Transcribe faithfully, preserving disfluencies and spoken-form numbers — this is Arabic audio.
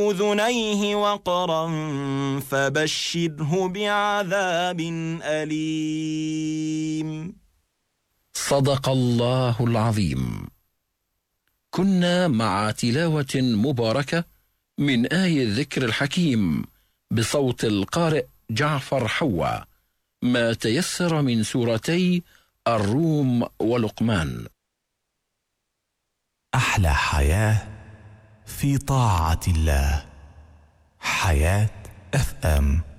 أذنيه وقرا فبشره بعذاب أليم. صدق الله العظيم. كنا مع تلاوة مباركة من آي الذكر الحكيم بصوت القارئ جعفر حوا، ما تيسر من سورتي الروم ولقمان. أحلى حياة في طاعة الله. حياة اف ام.